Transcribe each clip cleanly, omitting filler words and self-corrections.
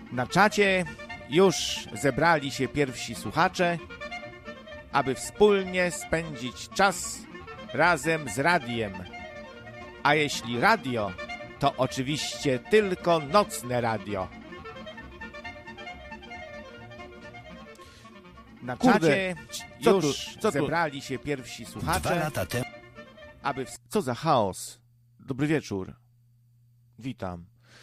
Na czacie już zebrali się pierwsi słuchacze, aby wspólnie spędzić czas razem z radiem. A jeśli radio, to oczywiście tylko nocne radio. Na czacie już zebrali się pierwsi słuchacze, aby... Co za chaos. Dobry wieczór. Witam.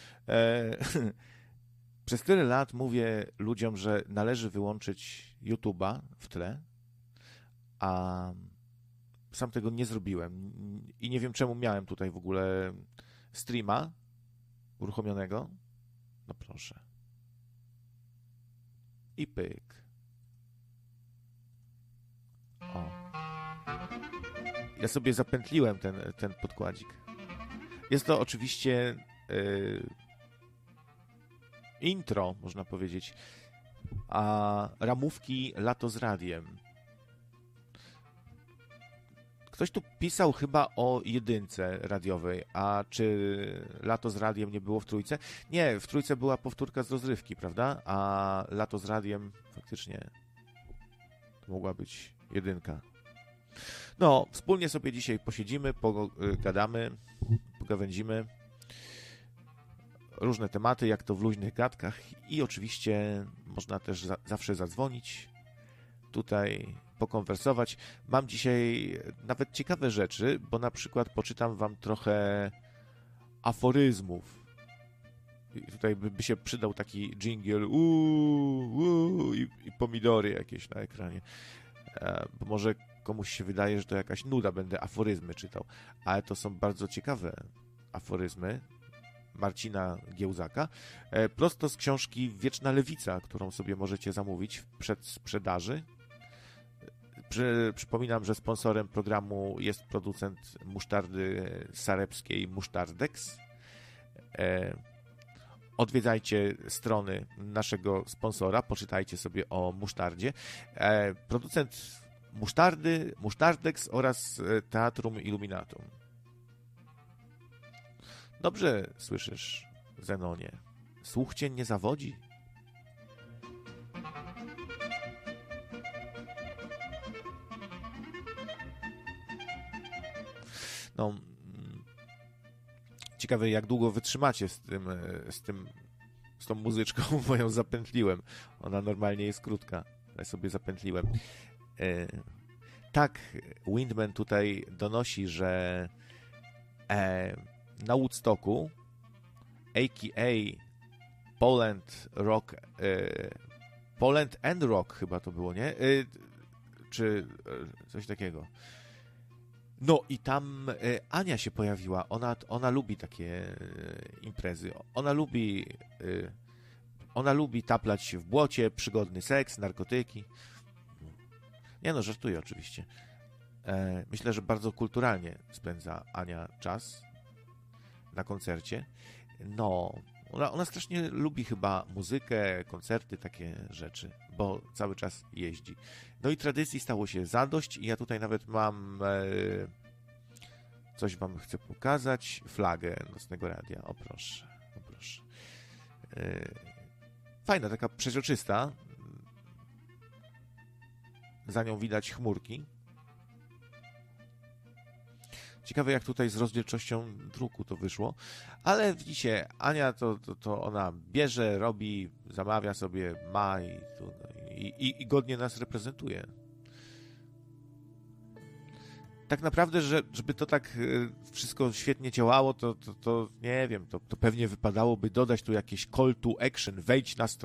Przez tyle lat mówię ludziom, że należy wyłączyć YouTube'a w tle, a sam tego nie zrobiłem. I nie wiem, czemu miałem tutaj w ogóle streama uruchomionego. No proszę. I pyk. O. Ja sobie zapętliłem ten podkładzik. Jest to oczywiście intro, można powiedzieć, a ramówki Lato z radiem. Ktoś tu pisał chyba o jedynce radiowej, a czy Lato z radiem nie było w trójce? Nie, w trójce była powtórka z rozrywki, prawda? A Lato z radiem faktycznie to mogła być jedynka. No, wspólnie sobie dzisiaj posiedzimy, pogadamy, pogawędzimy. Różne tematy, jak to w luźnych gadkach, i oczywiście można też zawsze zadzwonić, tutaj pokonwersować. Mam dzisiaj nawet ciekawe rzeczy, bo na przykład poczytam wam trochę aforyzmów. I tutaj by się przydał taki dżingiel i pomidory jakieś na ekranie. Bo może komuś się wydaje, że to jakaś nuda, będę aforyzmy czytał, ale to są bardzo ciekawe aforyzmy Marcina Giełzaka, prosto z książki Wieczna Lewica, którą sobie możecie zamówić w przedsprzedaży. Przypominam, że sponsorem programu jest producent musztardy sarepskiej Musztardex. Odwiedzajcie strony naszego sponsora, poczytajcie sobie o musztardzie. Producent musztardy, Musztardex oraz Teatrum Illuminatum. Dobrze słyszysz, Zenonie. Słuch cię nie zawodzi. No, ciekawe, jak długo wytrzymacie z tą muzyczką, bo ją zapętliłem. Ona normalnie jest krótka, ale sobie zapętliłem. Tak, Windman tutaj donosi, że na Woodstocku, a.k.a. Poland and Rock chyba to było, nie? Czy coś takiego. No i tam Ania się pojawiła. Ona lubi takie imprezy. Ona lubi taplać się w błocie, przygodny seks, narkotyki. Nie no, żartuję oczywiście. Myślę, że bardzo kulturalnie spędza Ania czas na koncercie. No, ona strasznie lubi chyba muzykę, koncerty, takie rzeczy, bo cały czas jeździ. No i tradycji stało się zadość i ja tutaj nawet mam coś wam chcę pokazać, flagę Nocnego Radia. O proszę, o proszę. Fajna, taka przeźroczysta. Za nią widać chmurki. Ciekawe, jak tutaj z rozdzielczością druku to wyszło. Ale widzicie, Ania to ona bierze, robi, zamawia sobie, ma i godnie nas reprezentuje. Tak naprawdę, żeby to tak wszystko świetnie działało, to nie wiem, to pewnie wypadałoby dodać tu jakieś call to action, wejdź na stronę